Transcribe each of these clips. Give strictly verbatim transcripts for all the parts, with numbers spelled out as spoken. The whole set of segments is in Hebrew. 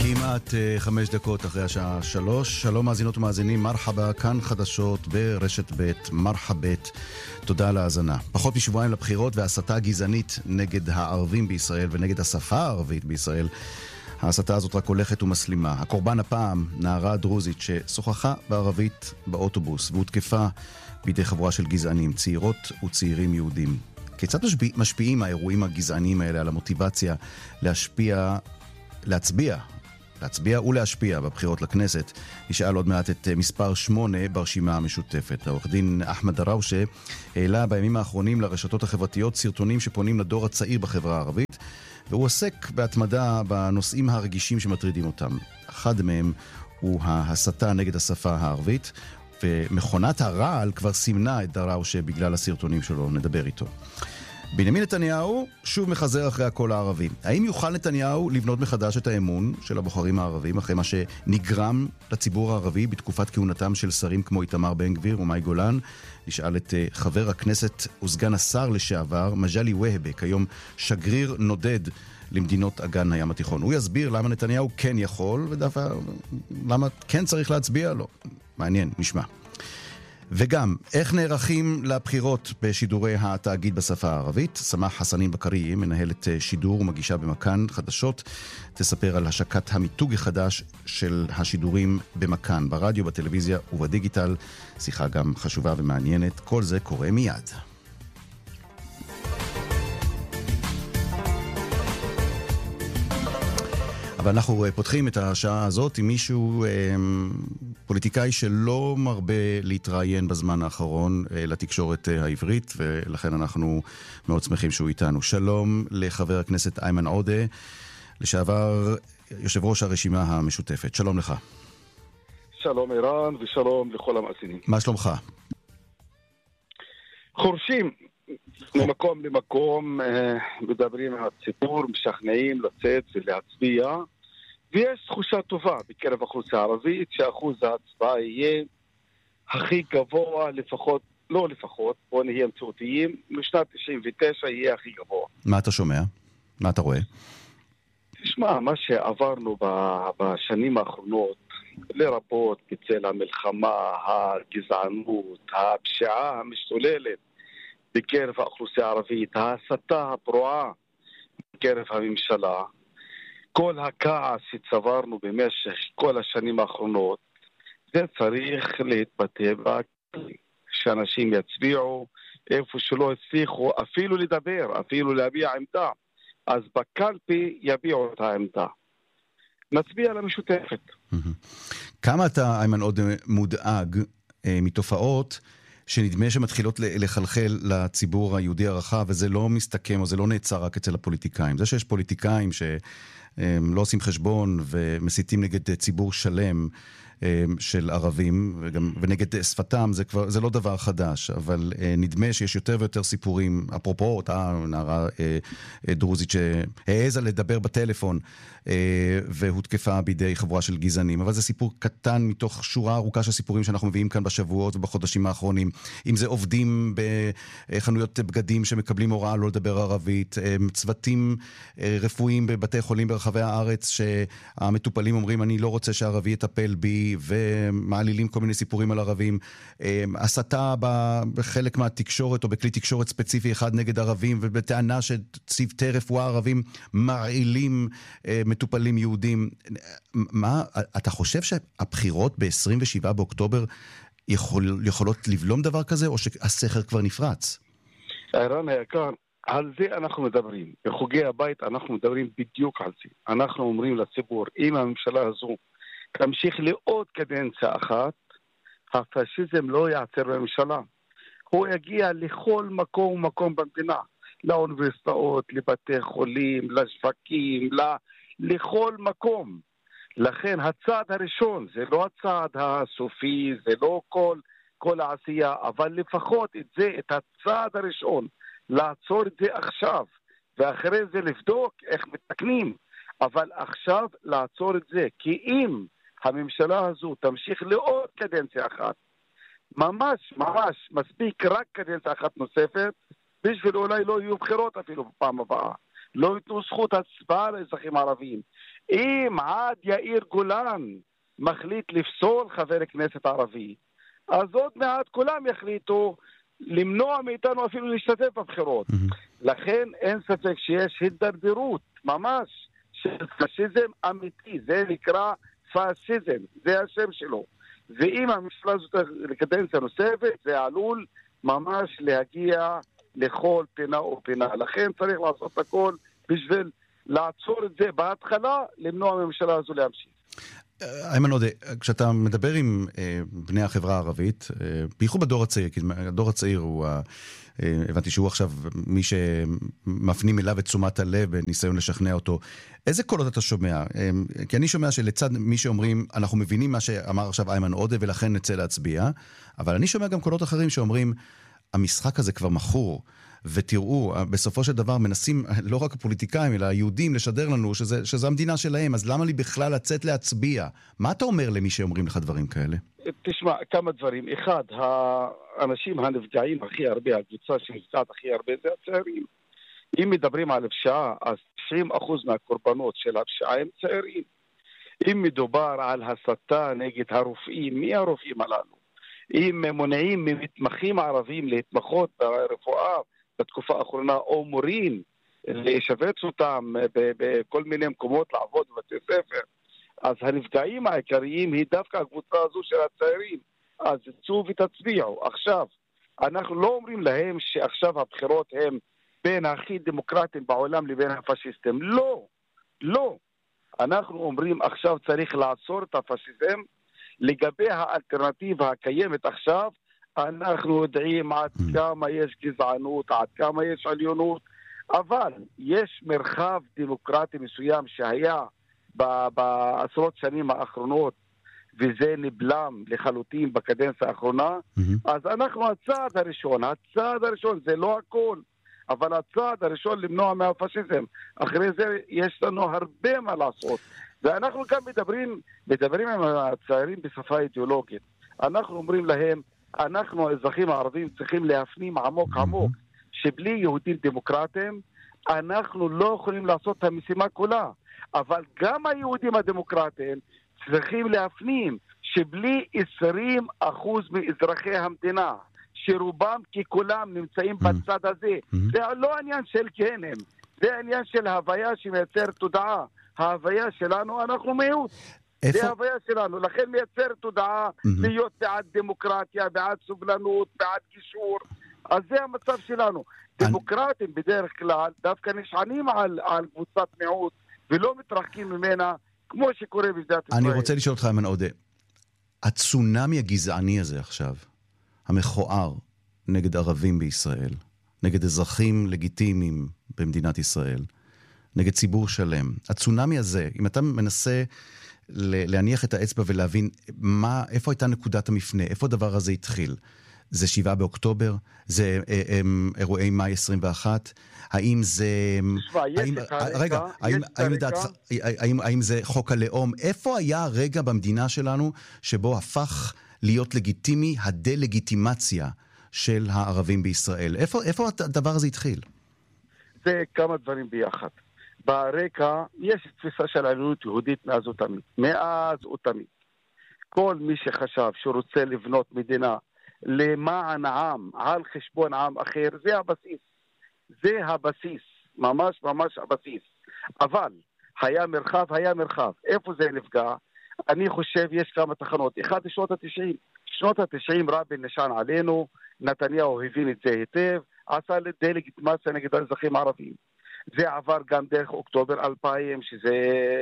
כמעט uh, חמש דקות אחרי השעה שלוש. שלום מאזינות ומאזינים, מרחבה, כאן חדשות ברשת ב', מרחבת. תודה על ההאזנה. פחות משבועיים לבחירות והסתה גזענית נגד הערבים בישראל ונגד השפה הערבית בישראל. ההסתה הזאת רק הולכת ומסלימה. הקורבן הפעם, נערה דרוזית ששוחחה בערבית באוטובוס והותקפה בידי חבורה של גזענים, צעירות וצעירים יהודים. כיצד משפיעים האירועים הגזעניים האלה על המוטיבציה להשפיע, להצביע, להצביע ולהשפיע בבחירות לכנסת? נשאל עוד מעט את מספר שמונה ברשימה המשותפת. העורך דין אחמד דראושה העלה בימים האחרונים לרשתות החברתיות סרטונים שפונים לדור הצעיר בחברה הערבית, והוא עוסק בהתמדה בנושאים הרגישים שמטרידים אותם. אחד מהם הוא ההסתה נגד השפה הערבית, ומכונת הרעל כבר סימנה את דראושה בגלל הסרטונים שלו. נדבר איתו. בנימין נתניהו שוב מחזר אחרי הקול הערבי. האם יוכל נתניהו לבנות מחדש את האמון של הבוחרים הערבים אחרי מה שנגרם לציבור הערבי בתקופת כהונתם של שרים כמו איתמר בן גביר ומאי גולן? נשאל את חבר הכנסת וסגן השר לשעבר מג'לי והבה, כיום שגריר נודד למדינות אגן הים התיכון. הוא יסביר למה נתניהו כן יכול ודווקא למה כן צריך להצביע לו. מעניין, נשמע. וגם, איך נערכים לבחירות בשידורי התאגיד בשפה הערבית? סמח חסנין בקרי, מנהלת שידור ומגישה במכאן חדשות, תספר על השקת המיתוג החדש של השידורים במכאן, ברדיו, בטלוויזיה ובדיגיטל. שיחה גם חשובה ומעניינת. כל זה קורה מיד. אבל אנחנו פותחים את השעה הזאת עם מישהו, פוליטיקאי שלא מרבה להתראיין בזמן האחרון לתקשורת העברית, ולכן אנחנו מאוד שמחים שהוא איתנו. שלום לחבר הכנסת איימן עודה, לשעבר יושב ראש הרשימה המשותפת. שלום לך. שלום איראן ושלום לכל המאזינים. מה שלומך? חורשים. ממקום למקום מדברים על הציבור, משכנעים לצאת ולהצביע, ויש תחושה טובה בקרב האוכלוסייה הערבית שאחוז ההצבעה יהיה הכי גבוה, לפחות, לא לפחות, בוא נהיה מציאותיים, משנת תשעים ותשע יהיה הכי גבוה. מה אתה שומע? מה אתה רואה? תשמע, מה שעברנו בשנים האחרונות, לרבות בצל המלחמה, הגזענות, הפשיעה המשתוללת בקרב האוכלוסייה הערבית, ההסתה הפרועה בקרב הממשלה, כל הכעס שצברנו במשך כל השנים האחרונות, זה צריך להתבטא בכלי, שאנשים יצביעו איפה שלא הצליחו אפילו לדבר, אפילו להביע עמדה, אז בקלפי יביעו את העמדה. נצביע למשותפת. כמה אתה, איימן, עוד מודאג מתופעות שנדמה שמתחילות לחלחל לציבור היהודי הרחב, וזה לא מסתכם או זה לא נעצר רק אצל הפוליטיקאים? זה שיש פוליטיקאים שלא עושים חשבון ומסיתים נגד ציבור שלם של ערבים וגם, ונגד שפתם, זה כבר, זה לא דבר חדש, אבל נדמה שיש יותר ויותר סיפורים, אפרופו אותה נערה דרוזית שהעזה לדבר בטלפון והותקפה בידי חבורה של גזענים, אבל זה סיפור קטן מתוך שורה ארוכה של סיפורים שאנחנו מביאים כאן בשבועות ובחודשים האחרונים. אם זה עובדים בחנויות בגדים שמקבלים הוראה לא לדבר ערבית, צוותים רפואיים בבתי חולים ברחבי הארץ שהמטופלים אומרים אני לא רוצה שערבי יטפל בי, ומעלילים כל מיני סיפורים על ערבים, הסתה בחלק מהתקשורת או בכלי תקשורת ספציפי אחד נגד ערבים, ובטענה שצוותי רפואה ערבים מרעילים מטופלים יהודים. מה, אתה חושב שהבחירות ב-עשרים ושבעה באוקטובר יכול, יכולות לבלום דבר כזה, או שהסכר כבר נפרץ? איראן היקר, על זה אנחנו מדברים. בחוגי הבית אנחנו מדברים בדיוק על זה. אנחנו אומרים לציבור, אם הממשלה הזו תמשיך לעוד קדנציה אחת, הפאשיזם לא יעצר בממשלה. הוא יגיע לכל מקום ומקום במדינה, לאוניברסיטאות, לבתי חולים, לשווקים, לכל מקום. לכן הצעד הראשון, זה לא הצעד הסופי, זה לא כל, כל העשייה, אבל לפחות את זה, את הצעד הראשון, לעצור את זה עכשיו, ואחרי זה לבדוק איך מתקנים, אבל עכשיו לעצור את זה, כי אם הממשלה הזו תמשיך לעוד קדנציה אחת, ממש, ממש, מספיק רק קדנציה אחת נוספת, בשביל אולי לא יהיו בחירות אפילו בפעם הבאה. לא ייתנו זכות הצבעה לאזרחים ערבים. אם עד יאיר גולן מחליט לפסול חבר כנסת ערבי, אז עוד מעט כולם יחליטו למנוע מאיתנו אפילו להשתתף בבחירות. Mm-hmm. לכן אין ספק שיש הידרדרות ממש של פאשיזם אמיתי, זה נקרא פאשיזם, זה השם שלו. ואם הממשלה הזאת לקדנציה נוספת, זה עלול ממש להגיע לכל פינה או פינה. לכן צריך לעשות הכל בשביל לעצור את זה בהתחלה, למנוע מהממשלה הזו להמשיך. איימן עודה, כשאתה מדבר עם אה, בני החברה הערבית, אה, בייחוד בדור הצעיר, כי הדור הצעיר הוא, אה, הבנתי שהוא עכשיו מי שמפנים אליו את תשומת הלב בניסיון לשכנע אותו, איזה קולות אתה שומע? אה, כי אני שומע שלצד מי שאומרים, אנחנו מבינים מה שאמר עכשיו איימן עודה ולכן נצא להצביע, אבל אני שומע גם קולות אחרים שאומרים, המשחק הזה כבר מכור, ותראו, בסופו של דבר מנסים לא רק הפוליטיקאים, אלא היהודים לשדר לנו שזה, שזה המדינה שלהם, אז למה לי בכלל לצאת להצביע? מה אתה אומר למי שאומרים לך דברים כאלה? תשמע, כמה דברים. אחד, האנשים הנפגעים הכי הרבה, הקבוצה שנפגעת הכי הרבה, זה הצעירים. אם מדברים על הפשיעה, אז תשעים אחוז מהקורבנות של הפשיעה הם צעירים. אם מדובר על הסתה נגד הרופאים, מי הרופאים הללו? אם מונעים ממתמחים ערבים להתמחות ברפואה בתקופה האחרונה, או מורים לשבץ אותם בכל מיני מקומות לעבוד בבתי ספר, אז הנפגעים העיקריים היא דווקא הקבוצה הזו של הצעירים. אז צאו ותצביעו. עכשיו, אנחנו לא אומרים להם שעכשיו הבחירות הם בין הכי דמוקרטיים בעולם לבין הפאשיסטים. לא, לא. אנחנו אומרים עכשיו צריך לעצור את הפאשיזם. לגבי האלטרנטיבה הקיימת עכשיו, אנחנו יודעים עד כמה יש גזענות, עד כמה יש עליונות, אבל יש מרחב דמוקרטי מסוים שהיה בעשרות שנים האחרונות, וזה נבלם לחלוטין בקדנציה האחרונה, אז אנחנו הצעד הראשון, הצעד הראשון זה לא הכל, אבל הצעד הראשון למנוע מהפאשיזם. אחרי זה יש לנו הרבה מה לעשות. ואנחנו גם מדברים, מדברים עם הצעירים בשפה אידיאולוגית. אנחנו אומרים להם, אנחנו האזרחים הערבים צריכים להפנים עמוק עמוק, שבלי יהודים דמוקרטים, אנחנו לא יכולים לעשות את המשימה כולה. אבל גם היהודים הדמוקרטים צריכים להפנים, שבלי עשרים אחוז מאזרחי המדינה, שרובם ככולם נמצאים בצד הזה, זה לא עניין של גנים, זה עניין של הוויה שמייצר תודעה. ההוויה שלנו, אנחנו מיעוט. זה ההוויה שלנו, לכן מייצר תודעה להיות בעד דמוקרטיה, בעד סובלנות, בעד גישור. אז זה המצב שלנו. דמוקרטים בדרך כלל דווקא נשענים על, על קבוצת מיעוט, ולא מתרחקים ממנה, כמו שקורה בזדת ישראל. אני רוצה לשאול אותך, איימן עודה, הצונמי הגזעני הזה עכשיו, המכוער נגד ערבים בישראל, נגד אזרחים לגיטימיים במדינת ישראל, נגד ציבור שלם. הצונמי הזה, אם אתה מנסה להניח את האצבע ולהבין מה, איפה הייתה נקודת המפנה, איפה הדבר הזה התחיל? זה שבעה באוקטובר? זה אירועי מאי עשרים ואחת? האם זה... רגע, האם זה חוק הלאום? איפה היה הרגע במדינה שלנו שבו הפך להיות לגיטימי הדה-לגיטימציה של הערבים בישראל? איפה, איפה הדבר הזה התחיל? זה כמה דברים ביחד. ברקע יש תפיסה של עליונות יהודית מאז ותמיד. מאז ותמיד. כל מי שחשב שהוא רוצה לבנות מדינה למען העם, על חשבון עם אחר, זה הבסיס. זה הבסיס. ממש ממש הבסיס. אבל היה מרחב, היה מרחב. איפה זה נפגע? אני חושב יש כמה תחנות. אחד שנות התשעים. שנות התשעים רבין נשען עלינו, נתניהו הבין את זה היטב, עשה דה-לגיטימציה נגד האזרחים הערבים. זה עבר גם דרך אוקטובר אלפיים, שזה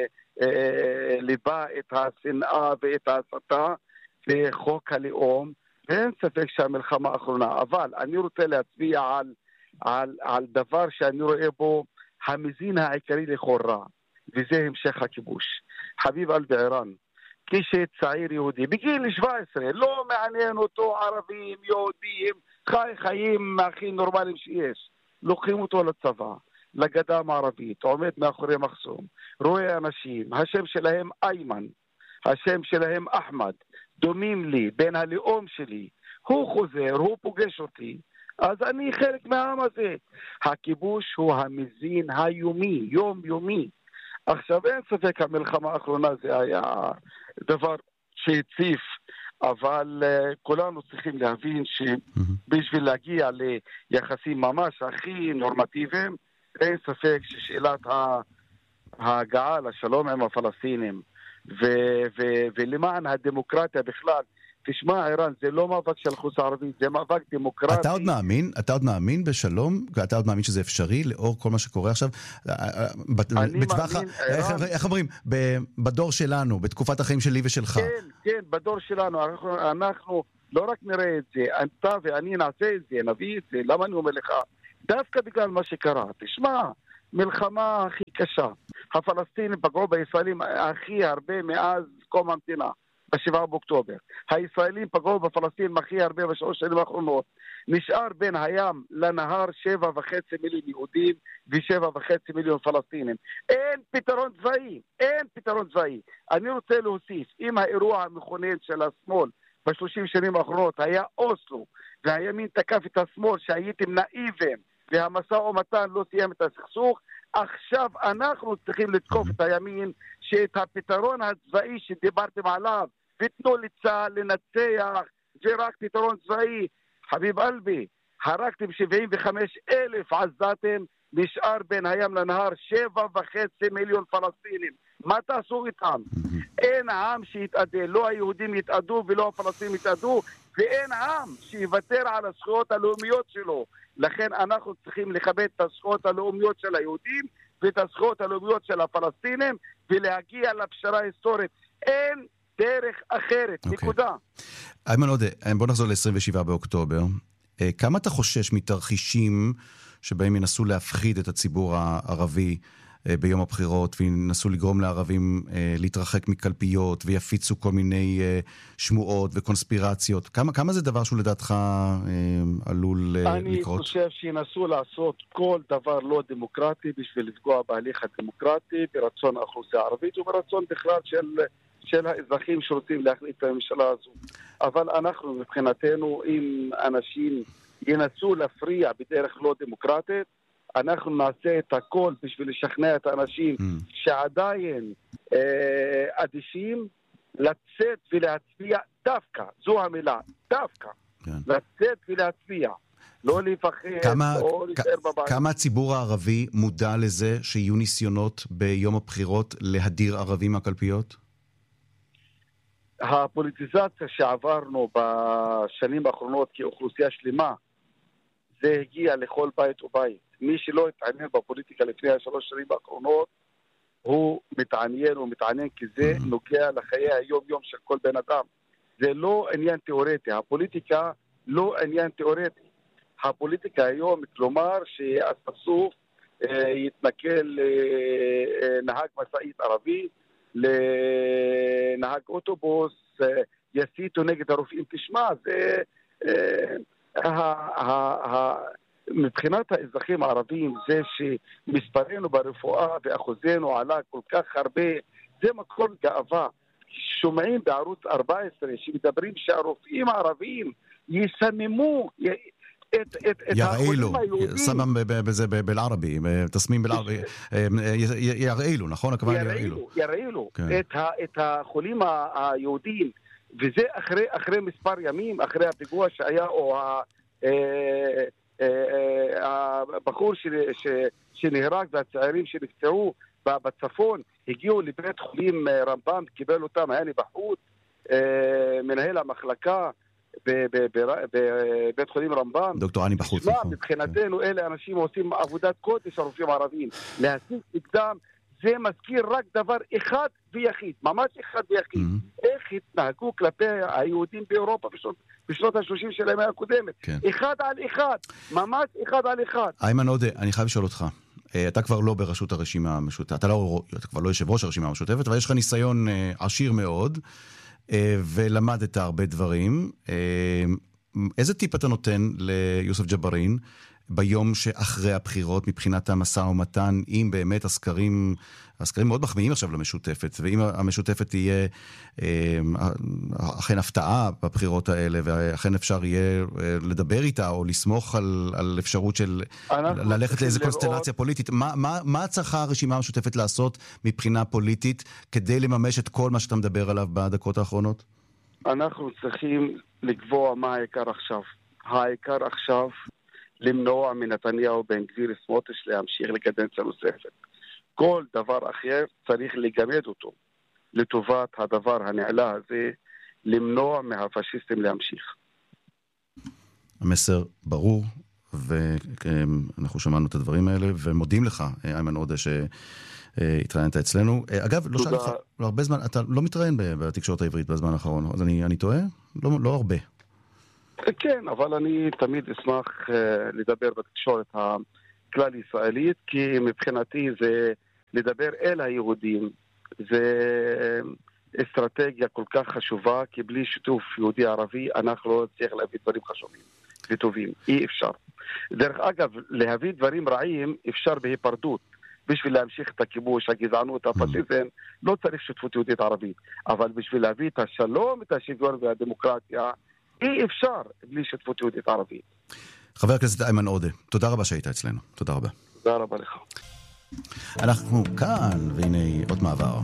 אה, ליבה את השנאה ואת ההסתה בחוק הלאום, ואין ספק שהמלחמה האחרונה. אבל אני רוצה להצביע על, על, על דבר שאני רואה בו המזין העיקרי לכל רע, וזה המשך הכיבוש. חביב אל-בעירן, כשצעיר יהודי, בגיל שבע עשרה, לא מעניין אותו ערבים, יהודים, חי חיים הכי נורמליים שיש. לוקחים אותו לצבא, לגדה המערבית, עומד מאחורי מחסום, רואה אנשים, השם שלהם איימן, השם שלהם אחמד, דומים לי, בין הלאום שלי, הוא חוזר, הוא פוגש אותי, אז אני חלק מהעם הזה. הכיבוש הוא המזין היומי, יום יומי. עכשיו אין ספק המלחמה האחרונה זה היה דבר שהציף, אבל uh, כולנו צריכים להבין שבשביל להגיע ליחסים ממש הכי נורמטיביים, אין ספק ששאלת ההגעה לשלום עם הפלסטינים ו- ו- ולמען הדמוקרטיה בכלל, תשמע, איראן, זה לא מאבק של חוץ ערבי, זה מאבק דמוקרטי. אתה עוד מאמין? אתה עוד מאמין בשלום? אתה עוד מאמין שזה אפשרי לאור כל מה שקורה עכשיו? אני בטווח, מאמין, איך, איראן... איך אומרים? בדור שלנו, בתקופת החיים שלי ושלך. כן, כן, בדור שלנו. אנחנו, אנחנו לא רק נראה את זה, אתה ואני נעשה את זה, נביא את זה. למה אני אומר לך? דווקא בגלל מה שקרה. תשמע, מלחמה הכי קשה. הפלסטינים פגעו בישראלים הכי הרבה מאז קום המדינה. בשבעה באוקטובר. הישראלים פגעו בפלסטין הכי הרבה בשלוש שנים האחרונות. נשאר בין הים לנהר שבע וחצי מיליון יהודים ושבע וחצי מיליון פלסטינים. אין פתרון צבאי, אין פתרון צבאי. אני רוצה להוסיף, אם האירוע המכונן של השמאל בשלושים שנים האחרונות היה אוסלו, והימין תקף את השמאל שהייתם נאיבים, והמשא ומתן לא סיים את הסכסוך, עכשיו אנחנו צריכים לתקוף את הימין שאת הפתרון הצבאי שדיברתם עליו, ותנו לצה"ל לנצח, זה רק פתרון צבאי. חביב אלבי, הרגתם שבעים וחמישה אלף עזתים, נשאר בין הים לנהר שבע וחצי מיליון פלסטינים. מה תעשו איתם? אין עם שיתעדה, לא היהודים יתעדו ולא הפלסטינים יתעדו, ואין עם שיוותר על הזכויות הלאומיות שלו. לכן אנחנו צריכים לכבד את הזכויות הלאומיות של היהודים ואת הזכויות הלאומיות של הפלסטינים ולהגיע לפשרה היסטורית. אין דרך אחרת, okay. נקודה. איימן עודה, בוא נחזור ל-עשרים ושבעה באוקטובר. כמה אתה חושש מתרחישים שבהם ינסו להפחיד את הציבור הערבי ביום הבחירות, וינסו לגרום לערבים להתרחק מקלפיות, ויפיצו כל מיני שמועות וקונספירציות? כמה, כמה זה דבר שהוא לדעתך עלול אני לקרות? אני חושב שינסו לעשות כל דבר לא דמוקרטי בשביל לפגוע בהליך הדמוקרטי, ברצון האוכלוסייה הערבית וברצון בכלל של... של האזרחים שרוצים להחליט את הממשלה הזו. אבל אנחנו מבחינתנו, אם אנשים ינסו להפריע בדרך לא דמוקרטית, אנחנו נעשה את הכל בשביל לשכנע את האנשים mm. שעדיין אה, אדישים, לצאת ולהצביע דווקא, זו המילה, דווקא. כן. לצאת ולהצביע. לא לפחד, כמה, לא להישאר בבית. כמה הציבור הערבי מודע לזה שיהיו ניסיונות ביום הבחירות להדיר ערבים מהקלפיות? הפוליטיזציה שעברנו בשנים האחרונות כאוכלוסייה שלמה, זה הגיע לכל בית ובית. מי שלא התעניין בפוליטיקה לפני השלוש שנים האחרונות, הוא מתעניין ומתעניין כי זה mm-hmm. נוגע לחיי היום-יום של כל בן אדם. זה לא עניין תיאורטי. הפוליטיקה לא עניין תיאורטי. הפוליטיקה היום, כלומר שהסכסוך אה, יתנקל אה, נהג מסעית ערבי, לנהג אוטובוס, יסיתו נגד הרופאים. תשמע, זה מבחינת האזרחים הערבים, זה שמספרנו ברפואה ואחוזנו עלה כל כך הרבה, זה מקור גאווה. שומעים בערוץ ארבע עשרה שמדברים שהרופאים הערבים יסממו את, את, את החולים היהודים. סמם בזה בערבי, תסמים בערבי, יראילו, נכון? יראילו, יראילו את החולים היהודים, וזה אחרי, אחרי מספר ימים, אחרי הפיגוע שהיה, או הבחור שנהרג והצעירים שנפצעו בצפון, הגיעו לבית חולים רמב"ם, קיבל אותם, היה לי בחוץ, מנהל המחלקה, בבית חולים רמב"ם. דוקטור אני בחוץ. מבחינתנו אלה אנשים עושים עבודת קודש, הרופאים הערבים. להסיק נגדם, זה מזכיר רק דבר אחד ויחיד, ממש אחד ויחיד. איך התנהגו כלפי היהודים באירופה בשנות ה-שלושים של הימי הקודמת. אחד על אחד, ממש אחד על אחד. איימן עודה, אני חייב לשאול אותך. אתה כבר לא בראשות הרשימה המשותפת, אתה כבר לא יושב ראש הרשימה המשותפת, אבל יש לך ניסיון עשיר מאוד. ולמדת הרבה דברים. איזה טיפ אתה נותן ליוסף ג'בארין ביום שאחרי הבחירות מבחינת המשא ומתן, אם באמת הסקרים, הסקרים מאוד מחמיאים עכשיו למשותפת, ואם המשותפת תהיה אכן הפתעה בבחירות האלה, ואכן אפשר יהיה לדבר איתה או לסמוך על, על אפשרות של ללכת לאיזו קונסטלציה פוליטית, מה, מה, מה צריכה הרשימה המשותפת לעשות מבחינה פוליטית כדי לממש את כל מה שאתה מדבר עליו בדקות האחרונות? אנחנו צריכים לקבוע מה העיקר עכשיו. העיקר עכשיו למנוע מנתניהו בן גביר סמוטריץ' להמשיך לקדנציה נוספת. כל דבר אחר צריך לגמד אותו לטובת הדבר הנעלה הזה, למנוע מהפשיסטים להמשיך. המסר ברור, ואנחנו שמענו את הדברים האלה, ומודים לך, איימן עודה, שהתראיינת אצלנו. אגב, לא שאלתי לך, הרבה זמן, אתה לא מתראיין בתקשורת העברית בזמן האחרון, אז אני, אני טועה? לא, לא הרבה. כן, אבל אני תמיד אשמח לדבר בתקשורת הכלל ישראלית, כי מבחינתי זה לדבר אל היהודים, זה אסטרטגיה כל כך חשובה, כי בלי שיתוף יהודי-ערבי אנחנו לא צריך להביא דברים חשובים וטובים, אי אפשר. דרך אגב, להביא דברים רעים אפשר בהיפרדות, בשביל להמשיך את הכיבוש, הגזענות, הפשיזם, לא צריך שותפות יהודית-ערבית, אבל בשביל להביא את השלום, את השוויון והדמוקרטיה, אי אפשר בלי שותפות יהודית-ערבית. חבר הכנסת איימן עודה, תודה רבה שהיית אצלנו. תודה רבה. תודה רבה לך. אנחנו כאן, והנה עוד מעבר.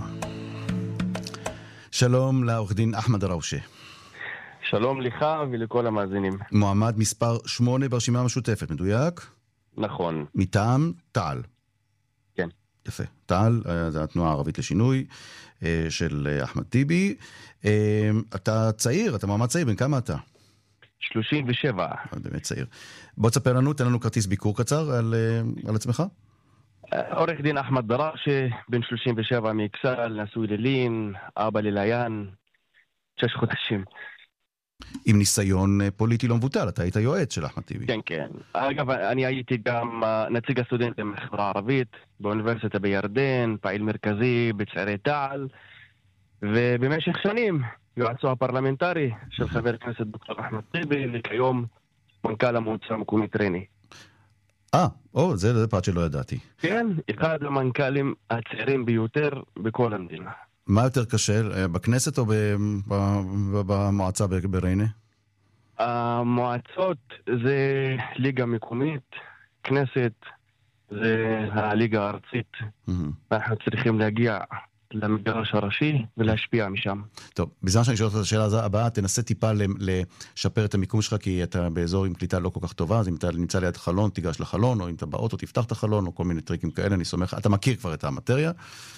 שלום לעורך דין אחמד דראושה. שלום לך ולכל המאזינים. מועמד מספר שמונה ברשימה המשותפת, מדויק? נכון. מטעם תע"ל. כן. יפה. תע"ל, זה התנועה הערבית לשינוי של אחמד טיבי. אתה צעיר, אתה מועמד צעיר, בן כמה אתה? שלושים ושבע. באמת צעיר. בוא תספר לנו, תן לנו כרטיס ביקור קצר על, על עצמך. עורך דין אחמד דראושה, בן שלושים ושבע מאכסאל, נשוי ללין, אבא לליין, שש חודשים. עם ניסיון פוליטי לא מבוטל, אתה היית יועץ של אחמד טיבי. כן, כן. אגב, אני הייתי גם נציג הסטודנטים בחברה הערבית, באוניברסיטה בירדן, פעיל מרכזי בצעירי תע"ל, ובמשך שנים יועצו הפרלמנטרי של חבר הכנסת דוקטור אחמד טיבי, וכיום מנכ"ל המועצה המקומית ריינה. אה, או, זה, זה פרט שלא ידעתי. כן, אחד המנכ"לים הצעירים ביותר בכל המדינה. מה יותר קשה, בכנסת או במועצה בריינה? המועצות זה ליגה מקומית, כנסת זה הליגה הארצית. אנחנו צריכים להגיע למגרש הראשי ולהשפיע משם. טוב, בזמן שאני שואל את השאלה הבאה, תנסה טיפה לשפר את המיקום שלך, כי אתה באזור עם קליטה לא כל כך טובה, אז אם אתה נמצא ליד חלון, תיגש לחלון, או אם אתה באוטו, תפתח את החלון, או כל מיני טריקים כאלה, אני סומך, אתה מכיר כבר את המטריה.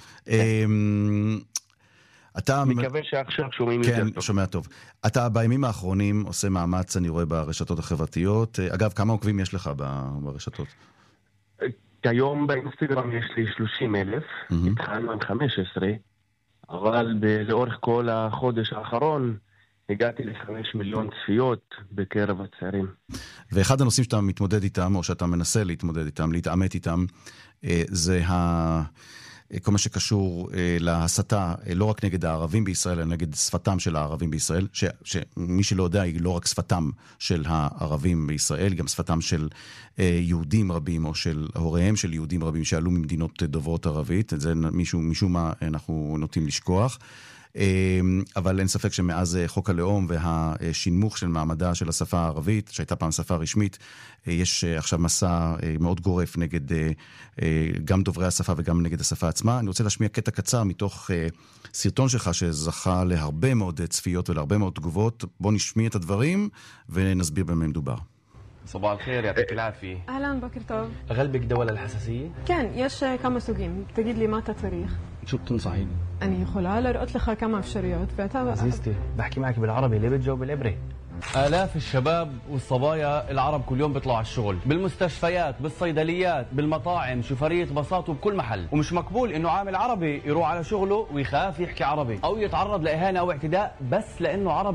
אתה... מקווה שעכשיו שומעים יותר טוב. כן, שומע טוב. אתה בימים האחרונים עושה מאמץ, אני רואה, ברשתות החברתיות. אגב, כמה עוקבים יש לך ברשתות? כיום באינסטגרם יש לי שלושים אלף, התחלנו עם חמש עשרה, אבל לאורך כל החודש האחרון הגעתי לחמש מיליון צפיות בקרב הצעירים. ואחד הנושאים שאתה מתמודד איתם, או שאתה מנסה להתמודד איתם, להתעמת איתם, זה ה... כל מה שקשור אה, להסתה, אה, לא רק נגד הערבים בישראל, אלא נגד שפתם של הערבים בישראל, ש, שמי שלא יודע, היא לא רק שפתם של הערבים בישראל, היא גם שפתם של אה, יהודים רבים, או של הוריהם של יהודים רבים שעלו ממדינות דוברות ערבית. את זה מישהו, משום מה אנחנו נוטים לשכוח. אבל אין ספק שמאז חוק הלאום והשינמוך של מעמדה של השפה הערבית, שהייתה פעם שפה רשמית, יש עכשיו מסע מאוד גורף נגד גם דוברי השפה וגם נגד השפה עצמה. אני רוצה להשמיע קטע קצר מתוך סרטון שלך שזכה להרבה מאוד צפיות ולהרבה מאוד תגובות. בוא נשמיע את הדברים ונסביר במה מדובר. صباح الخير يعطيك العافية. أهلا بكر طب. أغلبك دول الحساسية؟ كان يش كم سوقين تجد لي متى تاريخ؟ شو بتنصحيني؟ أنا خلا لرقت لك كم أفشريات بعتها عزيزتي بحكي معك بالعربي ليه بتجاوب بالعبري؟ آلاف الشباب والصبايا العرب كل يوم بيطلعوا على الشغل بالمستشفيات بالصيدليات بالمطاعم شوفرية بساط وبكل محل ومش مقبول إنه عامل عربي يروح على شغله ويخاف يحكي عربي أو يتعرض لإهانة أو اعتداء بس لأنه عربي.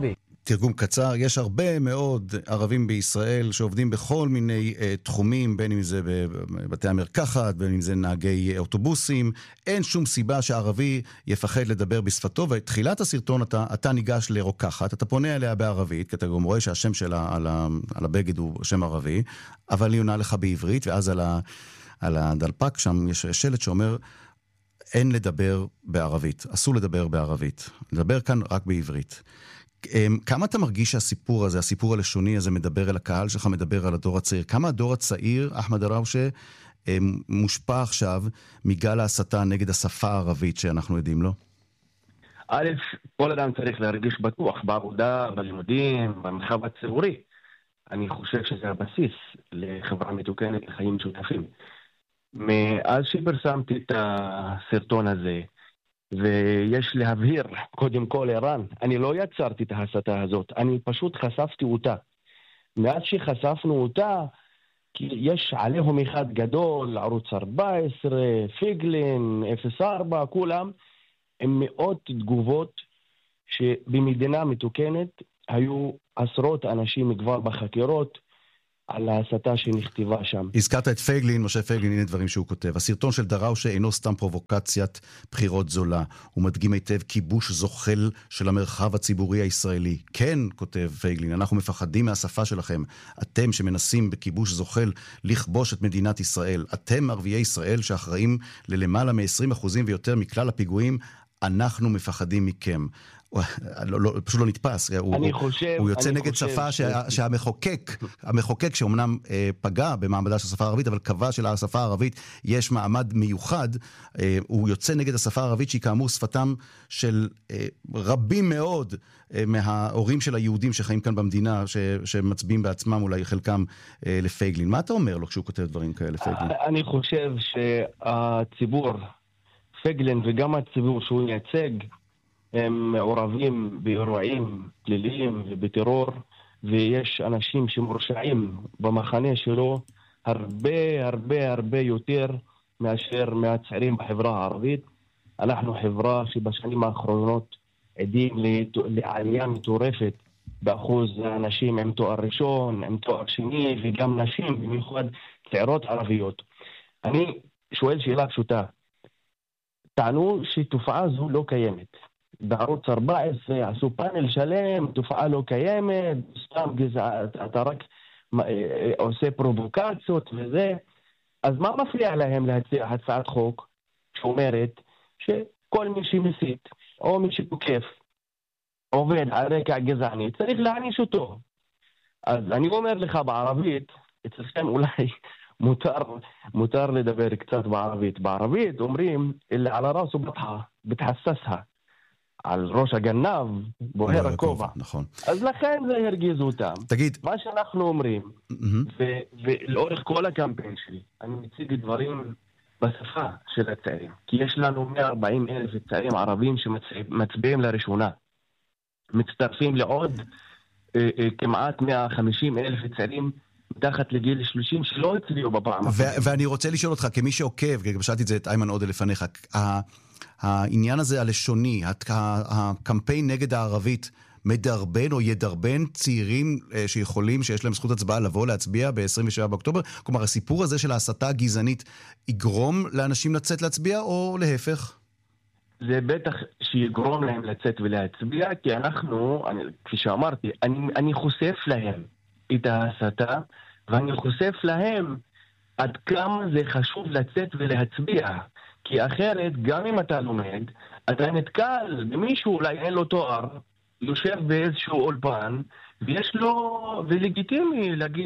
תרגום קצר, יש הרבה מאוד ערבים בישראל שעובדים בכל מיני uh, תחומים, בין אם זה בבתי המרקחת, בין אם זה נהגי אוטובוסים. אין שום סיבה שערבי יפחד לדבר בשפתו, ותחילת הסרטון אתה, אתה ניגש לרוקחת, אתה פונה אליה בערבית, כי אתה גם רואה שהשם שלה על, ה, על הבגד הוא שם ערבי, אבל היא עונה לך בעברית, ואז על, ה, על הדלפק שם יש שלט שאומר, אין לדבר בערבית, אסור לדבר בערבית, לדבר כאן רק בעברית. כמה אתה מרגיש שהסיפור הזה, הסיפור הלשוני הזה מדבר אל הקהל שלך, מדבר על הדור הצעיר? כמה הדור הצעיר, אחמד דראושה, מושפע עכשיו מגל ההסתה נגד השפה הערבית שאנחנו יודעים לו? א', כל אדם צריך להרגיש בטוח בעבודה, בלימודים, במרחב הציבורי. אני חושב שזה הבסיס לחברה מתוקנת, לחיים משותפים. מאז שפרסמתי את הסרטון הזה, ויש להבהיר, קודם כל ערן, אני לא יצרתי את ההסתה הזאת, אני פשוט חשפתי אותה. מאז שחשפנו אותה, כי יש עליהם אחד גדול, ערוץ ארבע עשרה, פיגלין, אפס ארבע, כולם, עם מאות תגובות שבמדינה מתוקנת היו עשרות אנשים כבר בחקירות, על ההסתה שנכתיבה שם. הזכרת את פייגלין, משה פייגלין, הנה דברים שהוא כותב. הסרטון של דראושה אינו סתם פרובוקציית בחירות זולה. הוא מדגים היטב כיבוש זוחל של המרחב הציבורי הישראלי. כן, כותב פייגלין, אנחנו מפחדים מהשפה שלכם. אתם שמנסים בכיבוש זוחל לכבוש את מדינת ישראל. אתם ערביי ישראל שאחראים ללמעלה מ-עשרים אחוזים ויותר מכלל הפיגועים. אנחנו מפחדים מכם. לא, לא, פשוט לא נתפס. הוא, חושב, הוא יוצא נגד שפה ש... שהמחוקק, המחוקק שאומנם אה, פגע במעמדה של השפה הערבית, אבל קבע שלשפה הערבית יש מעמד מיוחד, אה, הוא יוצא נגד השפה הערבית שהיא כאמור שפתם של אה, רבים מאוד אה, מההורים של היהודים שחיים כאן במדינה, ש... שמצביעים בעצמם אולי חלקם אה, לפייגלין. מה אתה אומר לו כשהוא כותב דברים כאלה, פייגלין? אני חושב שהציבור, פייגלין וגם הציבור שהוא ייצג, הם מעורבים באירועים פליליים ובטרור, ויש אנשים שמורשעים במחנה שלו הרבה הרבה הרבה יותר מאשר מהצעירים בחברה הערבית. אנחנו חברה שבשנים האחרונות עדים לעלייה מטורפת באחוז האנשים עם תואר ראשון, עם תואר שני, וגם נשים, במיוחד צעירות ערביות. אני שואל שאלה פשוטה, טענו שתופעה זו לא קיימת. בערוץ ארבע עשרה עשו פאנל שלם, תופעה לא קיימת, סתם גזע, אתה רק עושה פרובוקציות וזה. אז מה מפריע להם להציע הצעת חוק שאומרת שכל מי שמסית או מי שתוקף עובד על רקע גזעני צריך להעניש אותו? אז אני אומר לך בערבית, אצלכם אולי מותר, מותר לדבר קצת בערבית. בערבית אומרים, אלה על הראס ובטחה, בתחססה. על ראש הגנב, בוהר הכובע. נכון. אז לכן זה הרגיז אותם. תגיד. מה שאנחנו אומרים, mm-hmm. ולאורך כל הקמפיין שלי, אני מציג דברים בשפה של הצעירים. כי יש לנו מאה וארבעים אלף צעירים ערבים שמצביעים לראשונה. מצטרפים לעוד אה, אה, כמעט מאה וחמישים אלף צעירים מתחת לגיל שלושים שלא הצביעו בפעם. ו- ואני רוצה לשאול אותך, כמי שעוקב, כי שאלתי את זה את איימן עודה לפניך, העניין הזה הלשוני, הקמפיין נגד הערבית, מדרבן או ידרבן צעירים שיכולים, שיש להם זכות הצבעה לבוא להצביע ב-עשרים ושבעה באוקטובר? כלומר, הסיפור הזה של ההסתה הגזענית יגרום לאנשים לצאת להצביע או להפך? זה בטח שיגרום להם לצאת ולהצביע, כי אנחנו, אני, כפי שאמרתי, אני, אני חושף להם את ההסתה, ואני חושף להם עד כמה זה חשוב לצאת ולהצביע. כי אחרת, גם אם אתה לומד, אתה נתקל במישהו, אולי אין לו תואר, יושב באיזשהו אולפן, ויש לו, ולגיטימי להגיד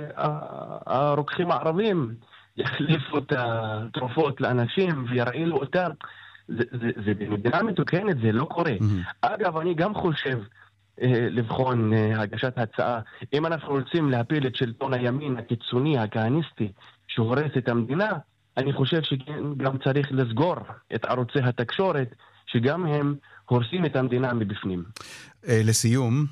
שהרוקחים הערבים יחליפו את התרופות לאנשים ויראילו אותם. זה, זה, זה במדינה מתוקנת, זה לא קורה. Mm-hmm. אגב, אני גם חושב אה, לבחון אה, הגשת הצעה. אם אנחנו רוצים להפיל את שלטון הימין הקיצוני, הכהניסטי, שהורס את המדינה, אני חושב שגם צריך לסגור את ערוצי התקשורת, שגם הם הורסים את המדינה מבפנים. לסיום,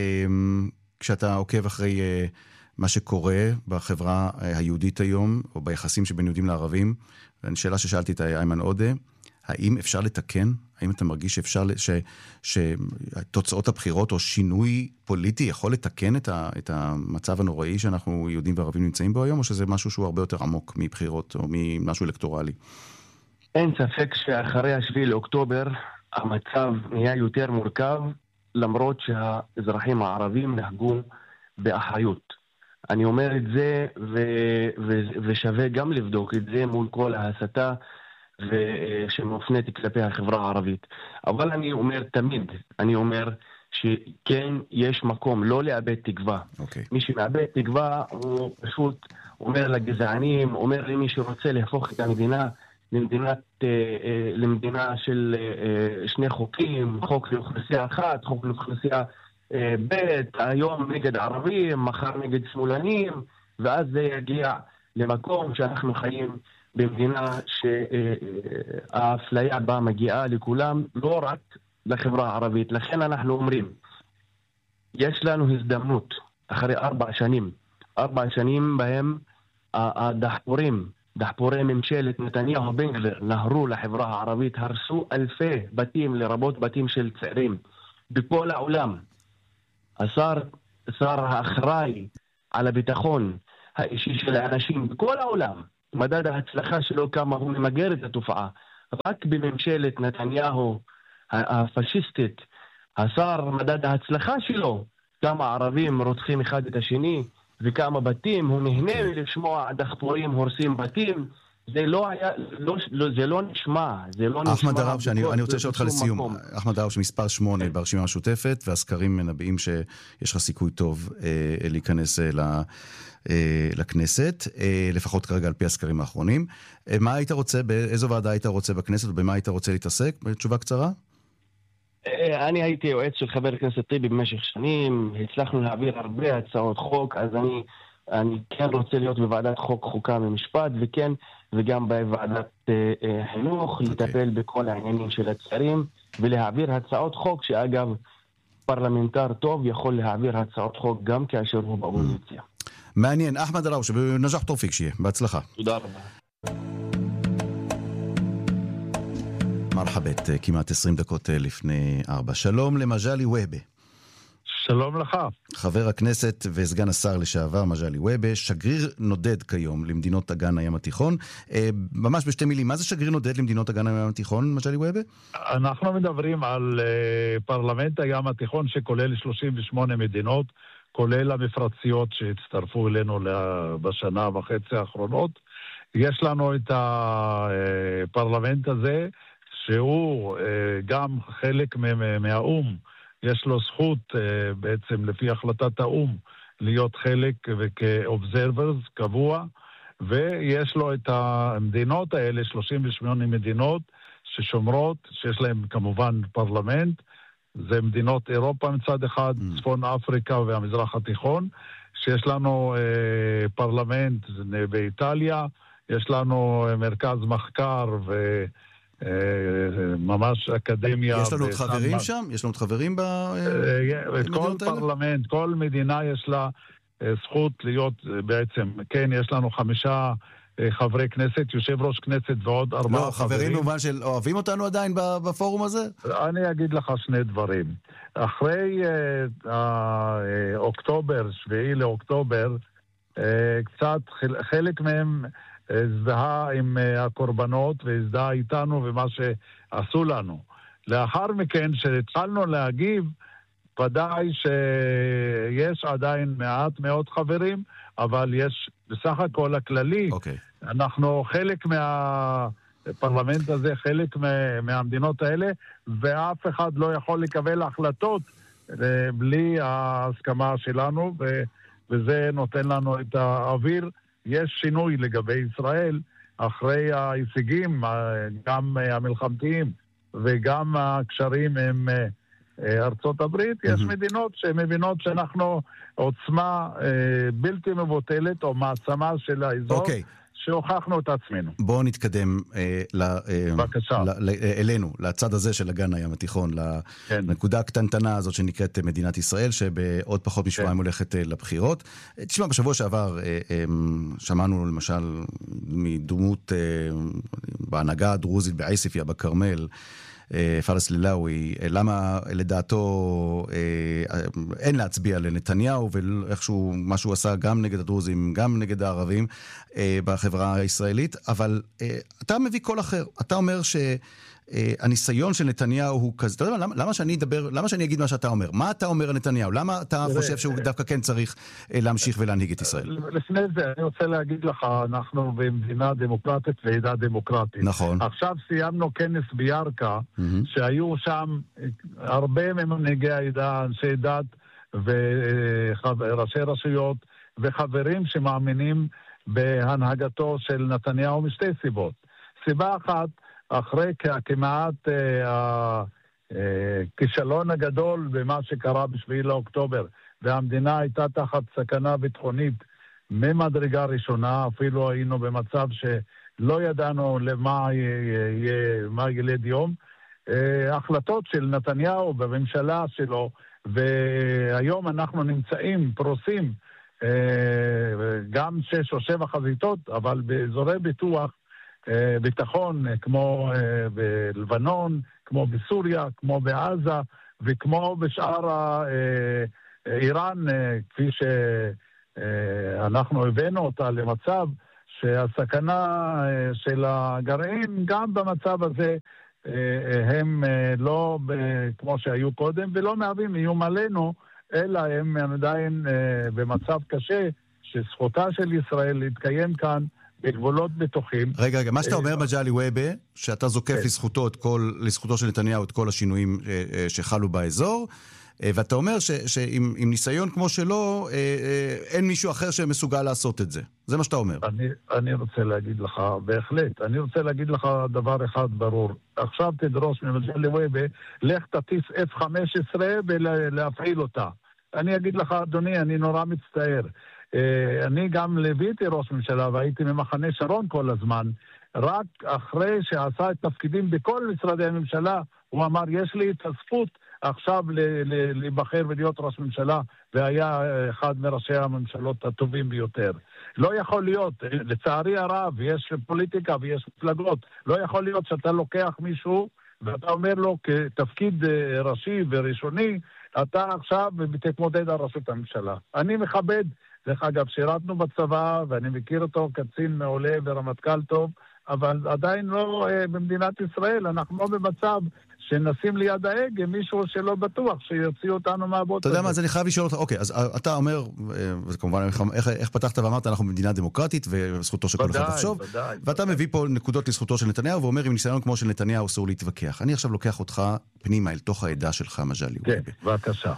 כשאתה עוקב אחרי מה שקורה בחברה היהודית היום, או ביחסים שבין יהודים לערבים, שאלה ששאלתי את איימן עודה, האם אפשר לתקן? האם אתה מרגיש שאפשר, ש, שתוצאות הבחירות או שינוי פוליטי יכול לתקן את, ה, את המצב הנוראי שאנחנו יהודים וערבים נמצאים בו היום, או שזה משהו שהוא הרבה יותר עמוק מבחירות או ממשהו אלקטורלי? אין ספק שאחרי השביעי לאוקטובר המצב נהיה יותר מורכב, למרות שהאזרחים הערבים נהגו באחריות. אני אומר את זה, ו- ו- ושווה גם לבדוק את זה מול כל ההסתה ו- שמופנית כלפי החברה הערבית. אבל אני אומר תמיד, אני אומר שכן יש מקום לא לאבד תקווה. Okay. מי שמאבד תקווה הוא פשוט אומר לגזענים, אומר למי שרוצה להפוך את המדינה למדינת, למדינה של שני חוקים, חוק לאוכלוסייה אחת, חוק לאוכלוסייה ב', היום נגד ערבים, מחר נגד שמאלנים, ואז זה יגיע למקום שאנחנו חיים במדינה שהאפליה בה מגיעה לכולם, לא רק לחברה הערבית. לכן אנחנו אומרים, יש לנו הזדמנות אחרי ארבע שנים, ארבע שנים בהם הדחפורים, דחפורי ממשלת נתניהו בן גביר נהרו לחברה הערבית, הרסו אלפי בתים, לרבות בתים של צעירים בכל העולם. השר, שר האחראי על הביטחון האישי של האנשים בכל העולם, מדד ההצלחה שלו כמה הוא ממגר את התופעה. רק בממשלת נתניהו הפשיסטית, השר מדד ההצלחה שלו, כמה ערבים רוצחים אחד את השני, וכמה בתים, הוא נהנה לשמוע דחפורים הורסים בתים. זה לא היה, לא, לא, זה לא נשמע, זה לא נשמע. אחמד דראוש, אני, אני רוצה לשאול אותך לסיום. אחמד דראוש, מספר שמונה ברשימה המשותפת, והסקרים מנבאים שיש לך סיכוי טוב אה, להיכנס אה, אה, לכנסת, אה, לפחות כרגע על פי הסקרים האחרונים. אה, מה היית רוצה, באיזו ועדה היית רוצה בכנסת, ובמה היית רוצה להתעסק? בתשובה קצרה? אני הייתי יועץ של חבר הכנסת טיבי במשך שנים, הצלחנו להעביר הרבה הצעות חוק, אז אני, אני כן רוצה להיות בוועדת חוק, חוקה ומשפט, וכן, וגם בוועדת אה, חינוך, okay. לטפל בכל העניינים של הצעירים, ולהעביר הצעות חוק, שאגב, פרלמנטר טוב יכול להעביר הצעות חוק גם כאשר הוא באופוזיציה. מעניין, אחמד דראוש, נג'ח תופיק שיהיה, בהצלחה. תודה רבה. מרחבת, כמעט עשרים דקות לפני ארבע. שלום למג'לי וובה. שלום לך. חבר הכנסת וסגן השר לשעבר מג'לי וובה, שגריר נודד כיום למדינות אגן הים התיכון. ממש בשתי מילים, מה זה שגריר נודד למדינות אגן הים התיכון, מג'לי וובה? אנחנו מדברים על פרלמנט הים התיכון שכולל שלושים ושמונה מדינות, כולל המפרציות שהצטרפו אלינו בשנה וחצי האחרונות. יש לנו את הפרלמנט הזה, שהוא גם חלק מהאום, יש לו זכות בעצם לפי החלטת האום להיות חלק וכאובזרברס קבוע, ויש לו את המדינות האלה, שלושים ושמונה מדינות ששומרות, שיש להם כמובן פרלמנט, זה מדינות אירופה מצד אחד, mm. צפון אפריקה והמזרח התיכון, שיש לנו אה, פרלמנט באיטליה, יש לנו מרכז מחקר ו... ממש אקדמיה. יש לנו עוד חברים שם? יש לנו עוד חברים במדינות האלה? כל פרלמנט, כל מדינה יש לה זכות להיות בעצם, כן, יש לנו חמישה חברי כנסת, יושב ראש כנסת ועוד ארבעה לא, חברים. לא, חברים במובן של אוהבים אותנו עדיין בפורום הזה? אני אגיד לך שני דברים. אחרי אוקטובר, שביעי לאוקטובר, קצת חלק מהם הזדהה עם הקורבנות והזדהה איתנו ומה שעשו לנו. לאחר מכן, שהתחלנו להגיב, ודאי שיש עדיין מעט מאוד חברים, אבל יש בסך הכל הכללי. Okay. אנחנו חלק מהפרלמנט הזה, חלק מהמדינות האלה, ואף אחד לא יכול לקבל החלטות בלי ההסכמה שלנו, וזה נותן לנו את האוויר. יש שינוי לגבי ישראל, אחרי ההישגים, גם המלחמתיים וגם הקשרים עם ארצות הברית, יש מדינות שמבינות שאנחנו עוצמה בלתי מבוטלת, או מעצמה של האזור, שהוכחנו את עצמנו. בואו נתקדם אה, ל, אה, בבקשה. ל, ל, אלינו, לצד הזה של אגן הים התיכון, כן. לנקודה הקטנטנה הזאת שנקראת מדינת ישראל, שבעוד פחות משבועיים כן. הולכת אה, לבחירות. תשמע, בשבוע שעבר אה, אה, שמענו למשל מדמות אה, בהנהגה הדרוזית בעסיפיה, בכרמל, פרס לילאווי, למה לדעתו אין להצביע לנתניהו, ואיכשהו מה שהוא עשה גם נגד הדרוזים, גם נגד הערבים בחברה הישראלית, אבל אתה מביא קול אחר. אתה אומר שהניסיון של נתניהו הוא כזה, אתה יודע, למה, למה שאני אדבר, למה שאני אגיד מה שאתה אומר? מה אתה אומר על נתניהו? למה אתה חושב שהוא דווקא כן צריך להמשיך ולהנהיג את ישראל? לפני זה, אני רוצה להגיד לך, אנחנו במדינה דמוקרטית ועידה דמוקרטית. נכון. עכשיו סיימנו כנס בירכא, שהיו שם הרבה ממנהיגי העידה, אנשי דת וראשי רשויות, וחברים שמאמינים בהנהגתו של נתניהו משתי סיבות. סיבה אחת, אחרי כמעט הכישלון הגדול במה שקרה בשביעי לאוקטובר, והמדינה הייתה תחת סכנה ביטחונית ממדרגה ראשונה, אפילו היינו במצב שלא ידענו למה יהיה, מה ילד יום, החלטות של נתניהו בממשלה שלו, והיום אנחנו נמצאים פרוסים גם שש או שבע חזיתות, אבל באזורי ביטוח ביטחון, כמו בלבנון, כמו בסוריה, כמו בעזה, וכמו בשאר איראן, כפי שאנחנו הבאנו אותה למצב שהסכנה של הגרעין, גם במצב הזה, הם לא כמו שהיו קודם, ולא מהווים איום עלינו, אלא הם עדיין במצב קשה, שזכותה של ישראל להתקיים כאן, בגבולות בטוחים. רגע, רגע, מה שאתה אומר מג'לי וויבה, שאתה זוקף לזכותו, את כל, לזכותו של נתניהו את כל השינויים שחלו באזור, ואתה אומר שעם ניסיון כמו שלו, אין מישהו אחר שמסוגל לעשות את זה. זה מה שאתה אומר. אני, אני רוצה להגיד לך, בהחלט, אני רוצה להגיד לך דבר אחד ברור. עכשיו תדרוש ממג'לי וויבה, לך תטיס אף חמש עשרה ולהפעיל אותה. אני אגיד לך, אדוני, אני נורא מצטער. אני גם לביתי ראש ממשלה והייתי ממחנה שרון כל הזמן, רק אחרי שעשה את תפקידים בכל משרדי הממשלה, הוא אמר, יש לי את הזכות עכשיו להיבחר ולהיות ראש ממשלה, והיה אחד מראשי הממשלות הטובים ביותר. לא יכול להיות, לצערי הרב, יש פוליטיקה ויש מפלגות, לא יכול להיות שאתה לוקח מישהו ואתה אומר לו כתפקיד ראשי וראשוני, אתה עכשיו תתמודד על ראשות הממשלה. אני מכבד, דרך אגב, שירתנו בצבא, ואני מכיר אותו קצין מעולה ורמטכ"ל טוב, אבל עדיין לא במדינת ישראל, אנחנו לא במצב שנשים ליד ההגה מישהו שלא בטוח שיוציא אותנו מהבוט. אתה יודע מה, אז אני חייב לשאול אותך, אוקיי, אז אתה אומר, וכמובן, איך, איך פתחת ואמרת, אנחנו במדינה דמוקרטית, וזכותו של כל אחד לחשוב, ואתה מביא פה נקודות לזכותו של נתניהו, ואומר, עם ניסיון כמו של נתניהו, אסור להתווכח. אני עכשיו לוקח אותך פנימה אל תוך העדה שלך, מג'לי וויבה. כן, בבקשה.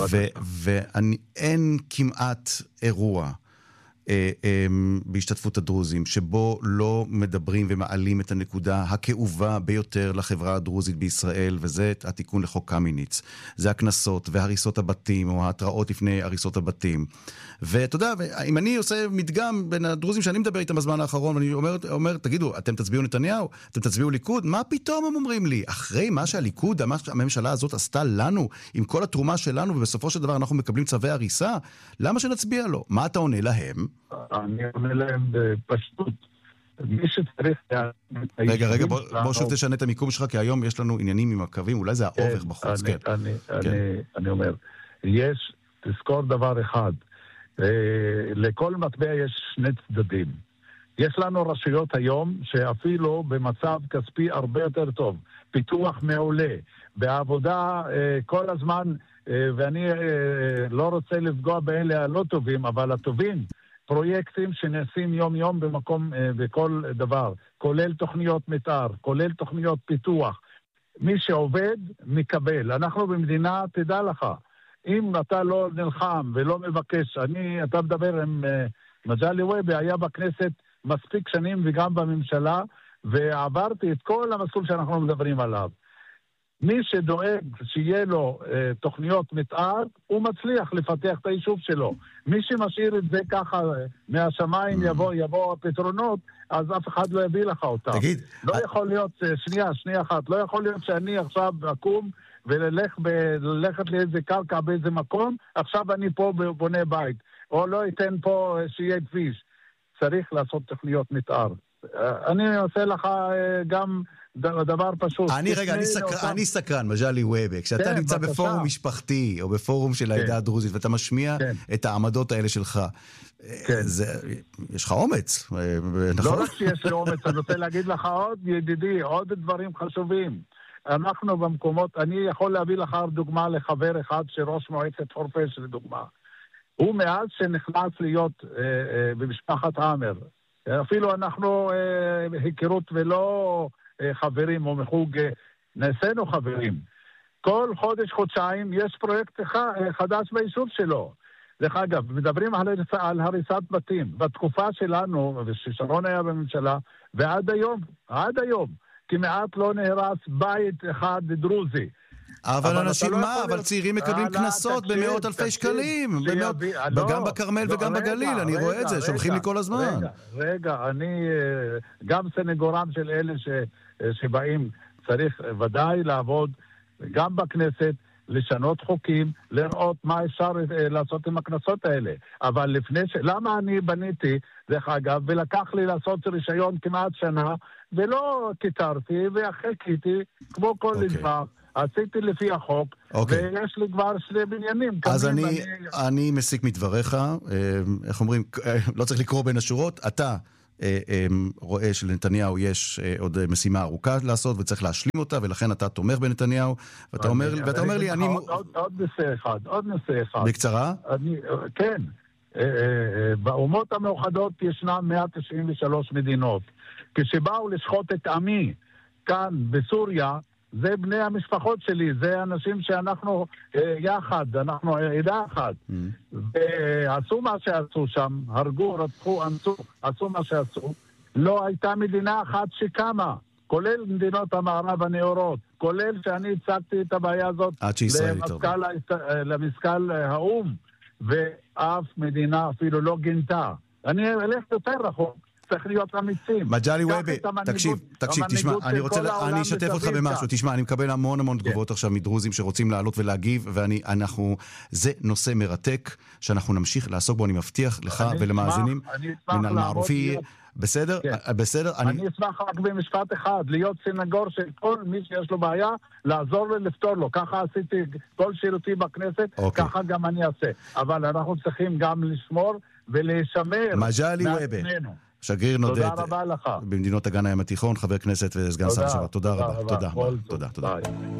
ואין כמעט אירוע, בהשתתפות הדרוזים, שבו לא מדברים ומעלים את הנקודה הכאובה ביותר לחברה הדרוזית בישראל, וזה התיקון לחוק קמיניץ. זה הכנסות והריסות הבתים, או ההתראות לפני הריסות הבתים. ואתה יודע, אם אני עושה מדגם בין הדרוזים שאני מדבר איתם בזמן האחרון, ואני אומר, אומר, תגידו, אתם תצביעו נתניהו? אתם תצביעו ליכוד? מה פתאום הם אומרים לי? אחרי מה שהליכוד, מה שהממשלה הזאת עשתה לנו, עם כל התרומה שלנו, ובסופו של דבר אנחנו מקבלים צווי הריסה, למה שנצביע לו? מה אתה עונה להם? אני עונה להם בפשטות. מי שצריך... רגע, רגע, בוא, בוא שוב תשנה את המיקום שלך, כי היום יש לנו עניינים עם הקווים, אולי זה האובך בחוץ, כן. אני, אני, אני, אני אומר, יש, תזכור דבר אחד, לכל מטבע יש שני צדדים. יש לנו רשויות היום שאפילו במצב כספי הרבה יותר טוב, פיתוח מעולה, בעבודה כל הזמן, ואני לא רוצה לפגוע באלה הלא טובים, אבל הטובים, פרויקטים שנעשים יום יום במקום, בכל דבר, כולל תוכניות מתאר, כולל תוכניות פיתוח. מי שעובד, מקבל. אנחנו במדינה, תדע לך, אם אתה לא נלחם ולא מבקש, אני, אתה מדבר עם uh, מג'לי וויבה, היה בכנסת מספיק שנים וגם בממשלה, ועברתי את כל המסלול שאנחנו מדברים עליו. מי שדואג שיהיה לו אה, תוכניות מתאר, הוא מצליח לפתח את היישוב שלו. מי שמשאיר את זה ככה מהשמיים יבוא, יבוא הפתרונות, אז אף אחד לא יביא לך אותם. תגיד. לא I... יכול להיות, שנייה, שנייה אחת, לא יכול להיות שאני עכשיו אקום וללך ב- ללכת לאיזה קרקע באיזה מקום, עכשיו אני פה בונה בית, או לא אתן פה שיהיה כביש. צריך לעשות תוכניות מתאר. אני עושה לך גם דבר פשוט. אני רגע, אני, סקר, אותם... אני סקרן, מג'לי וויבה, כשאתה כן, נמצא בבקשה. בפורום משפחתי, או בפורום של העדה כן. הדרוזית, ואתה משמיע כן. את העמדות האלה שלך, כן. זה, יש לך אומץ, נכון? לא רק שיש לי אומץ, אני רוצה להגיד לך עוד, ידידי, עוד דברים חשובים. אנחנו במקומות, אני יכול להביא לך דוגמה לחבר אחד שראש מועצת חורפיש, לדוגמה. הוא מאז שנכנס להיות אה, אה, במשפחת עמר, אפילו אנחנו אה, היכרות ולא אה, חברים או מחוג, אה, נעשינו חברים. כל חודש, חודשיים, יש פרויקט חדש ביישוב שלו. דרך אגב, מדברים על, על הריסת בתים. בתקופה שלנו, וששרון היה בממשלה, ועד היום, עד היום, כמעט לא נהרס בית אחד דרוזי. אבל אנשים מה? אבל צעירים מקבלים כנסות במאות אלפי שקלים, גם בכרמל וגם בגליל, אני רואה את זה, שולחים לי כל הזמן. רגע, אני גם סנגורם של אלה שבאים, צריך ודאי לעבוד גם בכנסת, לשנות חוקים, לראות מה אפשר לעשות עם הכנסות האלה. אבל לפני ש... למה אני בניתי, דרך אגב, ולקח לי לעשות רישיון כמעט שנה, ולא קיטרתי וחיכיתי, כמו כל דבר. עשיתי לפי החוק, okay. ויש לי כבר שני בניינים. אז אני, אני... אני מסיק מדבריך, איך אומרים, לא צריך לקרוא בין השורות, אתה רואה שלנתניהו יש עוד משימה ארוכה לעשות, וצריך להשלים אותה, ולכן אתה תומך בנתניהו, ואתה אומר, ואתה אומר לי, אני... עוד, עוד נושא אחד, עוד נושא אחד. בקצרה? אני, כן, באומות המאוחדות ישנם מאה תשעים ושלוש מדינות. כשבאו לשחוט את עמי כאן בסוריה, זה בני המשפחות שלי, זה אנשים שאנחנו אה, יחד, אנחנו עדה אחת. Mm. ועשו מה שעשו שם, הרגו, רצחו, אנסו, עשו מה שעשו. לא הייתה מדינה אחת שקמה, כולל מדינות המערב הנאורות, כולל שאני הצגתי את הבעיה הזאת למזכ"ל, למזכ"ל האום, ואף מדינה אפילו לא גינתה. אני אלך יותר רחוק. צריך להיות אמיצים. מג'לי וויבה, תקשיב, תקשיב, תשמע, אני רוצה, אני אשתף אותך במשהו, תשמע, אני מקבל המון המון תגובות עכשיו מדרוזים שרוצים לעלות ולהגיב, ואני, אנחנו, זה נושא מרתק, שאנחנו נמשיך לעסוק בו, אני מבטיח לך ולמאזינים, מן המערופי, בסדר? בסדר? אני אשמח רק במשפט אחד, להיות סנגור של כל מי שיש לו בעיה, לעזור ולפתור לו. ככה עשיתי כל שירותי בכנסת, ככה גם אני אעשה. אבל אנחנו צריכים גם לשמור ולשמר מעצמנו. שגריר נודד לך. במדינות אגן הים התיכון, חבר כנסת וסגן שר לשעבר. תודה רבה. תודה, תודה, תודה.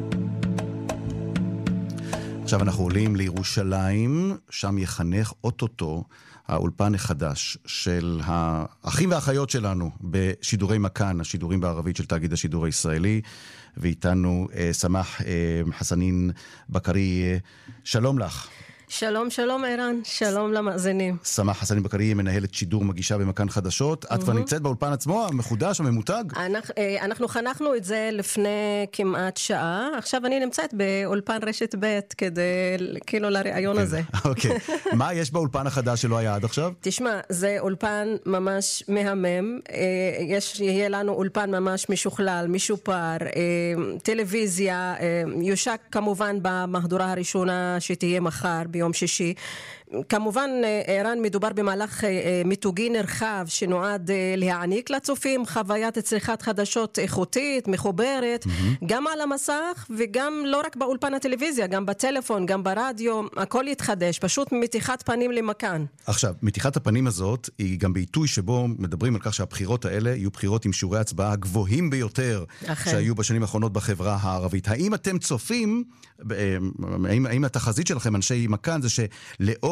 עכשיו אנחנו עולים לירושלים, שם יחנך אוטוטו האולפן החדש של האחים והאחיות שלנו בשידורי מכאן, השידורים בערבית של תאגיד השידור הישראלי, ואיתנו סמח חסנין בקרי. שלום לך. שלום, שלום ערן, שלום למאזינים. סמח חסנין בקרי, מנהלת שידור מגישה במכאן חדשות. את כבר נמצאת באולפן עצמו, המחודש, הממותג? אנחנו חנכנו את זה לפני כמעט שעה. עכשיו אני נמצאת באולפן רשת ב' כדי, כאילו, לרעיון הזה. אוקיי. מה יש באולפן החדש שלא היה עד עכשיו? תשמע, זה אולפן ממש מהמם. יש, יהיה לנו אולפן ממש משוכלל, משופר, טלוויזיה, יושק כמובן במהדורה הראשונה שתהיה מחר, ביום שישי. כמובן, ערן, מדובר במהלך מיתוגי נרחב שנועד להעניק לצופים חוויית צריכת חדשות איכותית, מחוברת, mm-hmm. גם על המסך וגם לא רק באולפן הטלוויזיה, גם בטלפון, גם ברדיו, הכל יתחדש, פשוט מתיחת פנים למכאן. עכשיו, מתיחת הפנים הזאת היא גם בעיתוי שבו מדברים על כך שהבחירות האלה יהיו בחירות עם שיעורי הצבעה הגבוהים ביותר אחרי. שהיו בשנים האחרונות בחברה הערבית. האם אתם צופים, האם, האם התחזית שלכם, אנשי מכאן, זה שלאור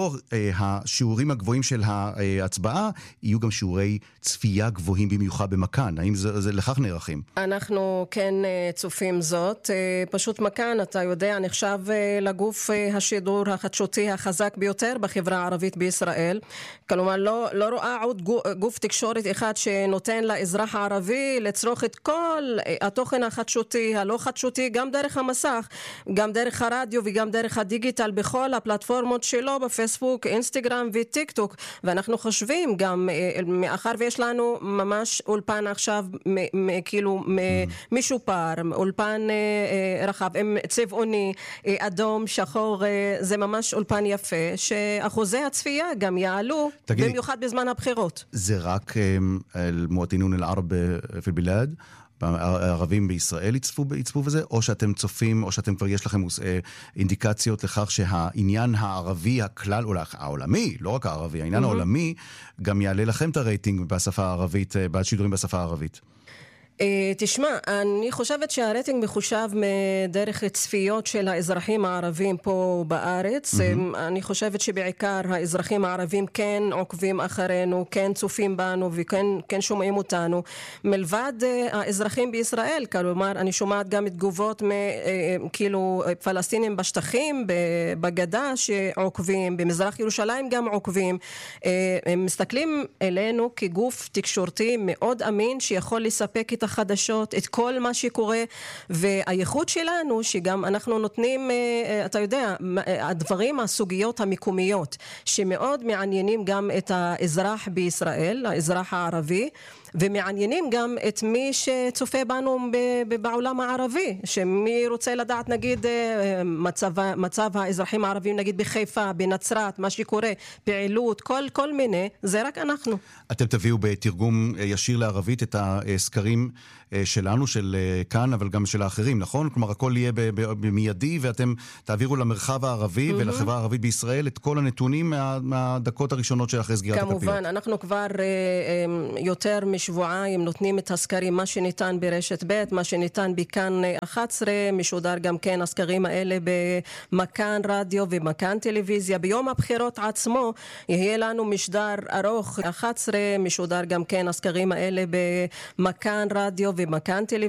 לאור אה, השיעורים הגבוהים של ההצבעה, יהיו גם שיעורי צפייה גבוהים במיוחד במכאן. האם זה, זה לכך נערכים? אנחנו כן צופים זאת. פשוט מכאן, אתה יודע, נחשב לגוף השידור החדשותי החזק ביותר בחברה הערבית בישראל. כלומר, לא, לא רואה עוד גוף תקשורת אחד שנותן לאזרח הערבי לצרוך את כל התוכן החדשותי, הלא חדשותי, גם דרך המסך, גם דרך הרדיו וגם דרך הדיגיטל, בכל הפלטפורמות שלו, בפייסבוק, אינסטגרם וטיק טוק. ואנחנו חושבים גם, מאחר ויש לנו ממש אולפן עכשיו, כאילו משופר, אולפן רחב, עם צבעוני, אדום, שחור, זה ממש אולפן יפה, שאחוזי הצפייה גם יעלו, תגידי, במיוחד בזמן הבחירות. זה רק אל-מואטינון אל-ערב في البلاد? הערבים בישראל יצפו, יצפו בזה, או שאתם צופים, או שאתם כבר יש לכם אינדיקציות לכך שהעניין הערבי הכלל, או העולמי, לא רק הערבי, העניין mm-hmm. העולמי, גם יעלה לכם את הרייטינג בשפה הערבית, בשידורים בשפה הערבית? תשמע, אני חושבת שהרייטינג מחושב מדרך צפיות של האזרחים הערבים פה בארץ. Mm-hmm. אני חושבת שבעיקר האזרחים הערבים כן עוקבים אחרינו, כן צופים בנו וכן כן שומעים אותנו. מלבד האזרחים בישראל, כלומר, אני שומעת גם תגובות כאילו פלסטינים בשטחים, בגדה שעוקבים, במזרח ירושלים גם עוקבים. הם מסתכלים אלינו כגוף תקשורתי מאוד אמין שיכול לספק את החדשות, את כל מה שקורה, והייחוד שלנו שגם אנחנו נותנים, אתה יודע, הדברים, הסוגיות המקומיות שמאוד מעניינים גם את האזרח בישראל, האזרח הערבי, ומעניינים גם את מי שצופה בנו בעולם הערבי, שמי רוצה לדעת נגיד מצב, מצב האזרחים הערבים נגיד בחיפה, בנצרת, מה שקורה, פעילות, כל, כל מיני, זה רק אנחנו. אתם תביאו בתרגום ישיר לערבית את הסקרים שלנו, של כאן, אבל גם של האחרים, נכון? כלומר, הכל יהיה במיידי, ואתם תעבירו למרחב הערבי mm-hmm. ולחברה הערבית בישראל את כל הנתונים מה, מהדקות הראשונות של אחרי סגירת הקלפיות. כמובן, אנחנו כבר יותר משבועיים נותנים את הסקרים, מה שניתן ברשת ב', מה שניתן בכאן אחת עשרה, משודר גם כן הסקרים האלה במכאן רדיו ומכאן טלוויזיה. ביום הבחירות עצמו יהיה לנו משדר ארוך אחת עשרה, משודר גם כן הסקרים האלה במכאן רדיו ומכאן טלוויזיה.